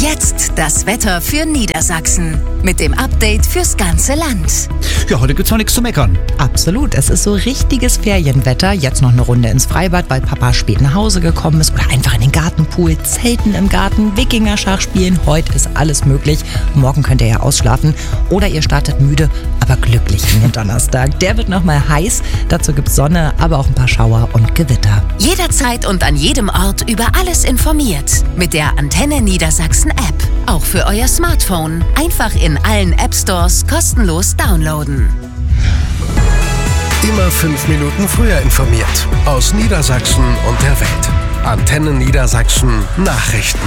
Jetzt das Wetter für Niedersachsen mit dem Update fürs ganze Land. Ja, heute gibt's noch nichts zu meckern. Absolut, es ist so richtiges Ferienwetter. Jetzt noch eine Runde ins Freibad, weil Papa spät nach Hause gekommen ist. Oder einfach in den Gartenpool, zelten im Garten, Wikingerschach spielen. Heute ist alles möglich. Morgen könnt ihr ja ausschlafen. Oder ihr startet müde, aber glücklich in den Donnerstag. Der wird nochmal heiß. Dazu gibt's Sonne, aber auch ein paar Schauer und Gewitter. Jederzeit und an jedem Ort über alles informiert. Mit der Antenne Niedersachsen App. Auch für euer Smartphone. Einfach in allen App Stores kostenlos downloaden. Immer 5 Minuten früher informiert. Aus Niedersachsen und der Welt. Antenne Niedersachsen Nachrichten.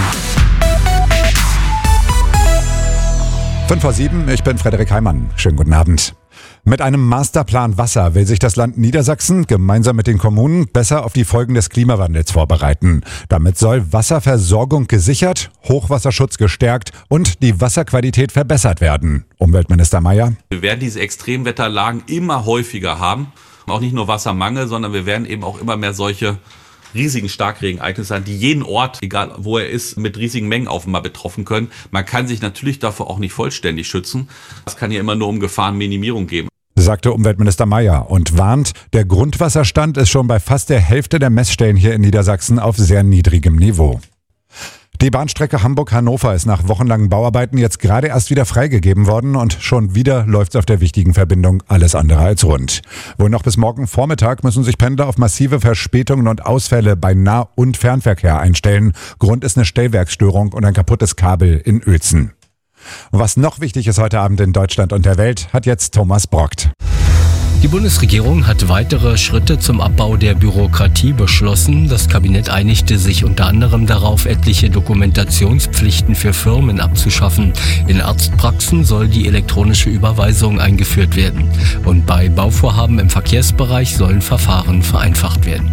5:07, ich bin Frederik Heimann. Schönen guten Abend. Mit einem Masterplan Wasser will sich das Land Niedersachsen gemeinsam mit den Kommunen besser auf die Folgen des Klimawandels vorbereiten. Damit soll Wasserversorgung gesichert, Hochwasserschutz gestärkt und die Wasserqualität verbessert werden. Umweltminister Meier: Wir werden diese Extremwetterlagen immer häufiger haben. Auch nicht nur Wassermangel, sondern wir werden eben auch immer mehr solche riesigen Starkregenereignisse haben, die jeden Ort, egal wo er ist, mit riesigen Mengen auf einmal betroffen können. Man kann sich natürlich davor auch nicht vollständig schützen. Es kann ja immer nur um Gefahrenminimierung gehen, sagte Umweltminister Meier und warnt, der Grundwasserstand ist schon bei fast der Hälfte der Messstellen hier in Niedersachsen auf sehr niedrigem Niveau. Die Bahnstrecke Hamburg-Hannover ist nach wochenlangen Bauarbeiten jetzt gerade erst wieder freigegeben worden und schon wieder läuft es auf der wichtigen Verbindung alles andere als rund. Wohl noch bis morgen Vormittag müssen sich Pendler auf massive Verspätungen und Ausfälle bei Nah- und Fernverkehr einstellen. Grund ist eine Stellwerksstörung und ein kaputtes Kabel in Uelzen. Was noch wichtig ist heute Abend in Deutschland und der Welt, hat jetzt Thomas Brockt. Die Bundesregierung hat weitere Schritte zum Abbau der Bürokratie beschlossen. Das Kabinett einigte sich unter anderem darauf, etliche Dokumentationspflichten für Firmen abzuschaffen. In Arztpraxen soll die elektronische Überweisung eingeführt werden. Und bei Bauvorhaben im Verkehrsbereich sollen Verfahren vereinfacht werden.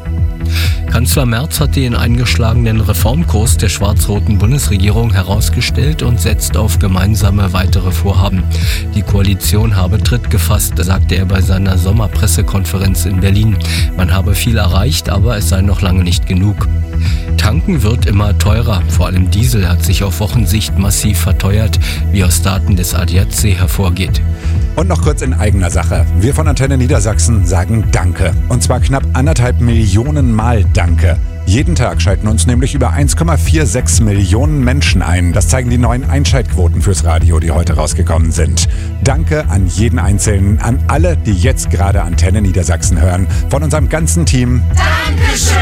Kanzler Merz hat den eingeschlagenen Reformkurs der schwarz-roten Bundesregierung herausgestellt und setzt auf gemeinsame weitere Vorhaben. Die Koalition habe Tritt gefasst, sagte er bei seiner Sommerpressekonferenz in Berlin. Man habe viel erreicht, aber es sei noch lange nicht genug. Tanken wird immer teurer. Vor allem Diesel hat sich auf Wochensicht massiv verteuert, wie aus Daten des ADAC hervorgeht. Und noch kurz in eigener Sache. Wir von Antenne Niedersachsen sagen Danke. Und zwar knapp 1,5 Millionen Mal Danke. Jeden Tag schalten uns nämlich über 1,46 Millionen Menschen ein. Das zeigen die neuen Einschaltquoten fürs Radio, die heute rausgekommen sind. Danke an jeden Einzelnen, an alle, die jetzt gerade Antenne Niedersachsen hören. Von unserem ganzen Team. Dankeschön!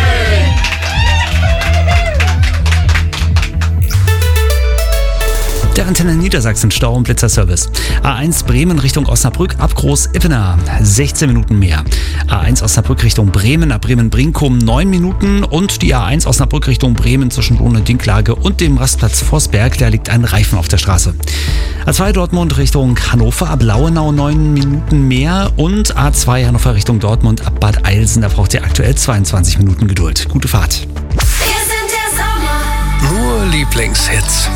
Der Antenne Niedersachsen Stau- und Blitzerservice. A1 Bremen Richtung Osnabrück ab Groß-Ippener 16 Minuten mehr. A1 Osnabrück Richtung Bremen ab Bremen-Brinkum 9 Minuten und die A1 Osnabrück Richtung Bremen zwischen Lohne-Dinklage und dem Rastplatz Vorsberg, da liegt ein Reifen auf der Straße. A2 Dortmund Richtung Hannover ab Lauenau 9 Minuten mehr und A2 Hannover Richtung Dortmund ab Bad Eilsen, da braucht ihr aktuell 22 Minuten Geduld. Gute Fahrt. Nur Lieblingshits.